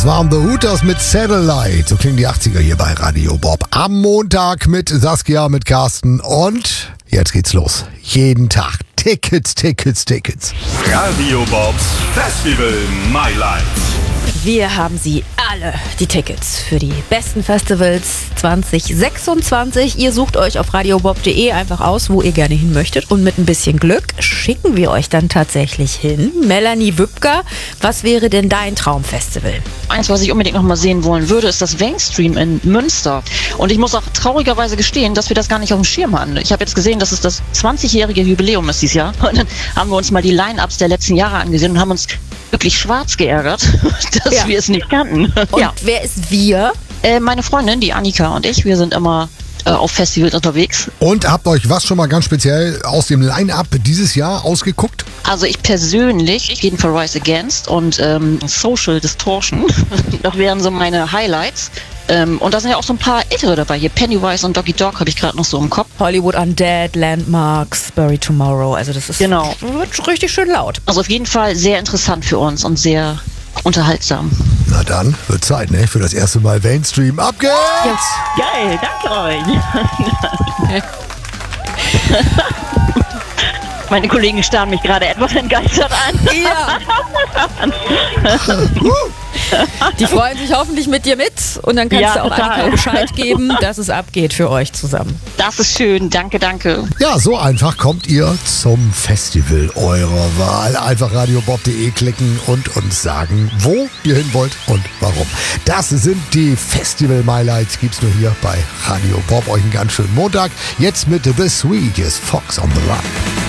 Das waren The Hooters mit Satellite. So klingen die 80er hier bei Radio Bob. Am Montag mit Saskia, mit Carsten und jetzt geht's los. Jeden Tag Tickets. Radio Bobs Festival My Life. Wir haben sie alle, die Tickets für die besten Festivals 2026. Ihr sucht euch auf radiobob.de einfach aus, wo ihr gerne hin möchtet. Und mit ein bisschen Glück schicken wir euch dann tatsächlich hin. Melanie Wübker, was wäre denn dein Traumfestival? Eins, was ich unbedingt noch mal sehen wollen würde, ist das Mainstream in Münster. Und ich muss auch traurigerweise gestehen, dass wir das gar nicht auf dem Schirm hatten. Ich habe jetzt gesehen, dass es das 20-jährige Jubiläum ist dieses Jahr. Und dann haben wir uns mal die Line-Ups der letzten Jahre angesehen und haben uns wirklich schwarz geärgert, dass wir es nicht kannten. Und wer ist wir? Meine Freundin, die Annika und ich, wir sind immer auf Festivals unterwegs. Und habt euch was schon mal ganz speziell aus dem Line-Up dieses Jahr ausgeguckt? Also ich persönlich, auf jeden Fall Rise Against und Social Distortion, das wären so meine Highlights. Und da sind ja auch so ein paar ältere dabei. Hier Pennywise und Doggy Dog habe ich gerade noch so im Kopf. Hollywood Undead, Landmarks, Bury Tomorrow. Also das ist wird richtig schön laut. Also auf jeden Fall sehr interessant für uns und sehr unterhaltsam. Na dann, wird Zeit, ne? Für das erste Mal Mainstream. Ab geht's! Geil, danke euch. Meine Kollegen starren mich gerade etwas entgeistert an. Ja. Die freuen sich hoffentlich mit dir mit und dann kannst du auch Annika Bescheid geben, dass es abgeht für euch zusammen. Das ist schön, danke. Ja, so einfach kommt ihr zum Festival eurer Wahl. Einfach radiobob.de klicken und uns sagen, wo ihr hin wollt und warum. Das sind die Festival My Lights, gibt's nur hier bei Radio Bob. Euch einen ganz schönen Montag. Jetzt mit The Sweet, hier ist Fox on the Run.